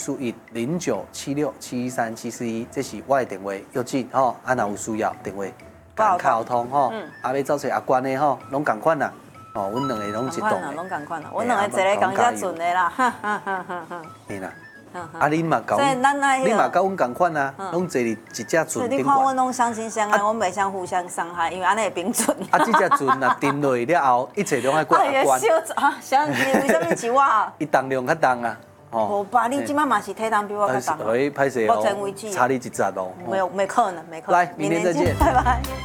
0109767141，这是我的电话，约进吼，啊，若有需要电话，甲沟通吼，啊，要走找阿关的吼，拢共款啦，哦，阮两个拢一动的， 拢共款啦，阮两个一个共遮准的啦， 嘿啦。啊，恁嘛甲阮，恁嘛甲阮共款啊，拢坐伫一只船顶。 你看阮拢相亲相爱，阮袂相互相伤害，因为安尼会平准。 啊，这只船若沉落去了后，一切拢爱怪阿关。 相亲为什么是我？ 伊重量较重啊。 无吧，你即摆嘛是体重比我较重。 拍摄哦，差你一截哦。 没可能，没可能。 来，明天再见， 拜拜。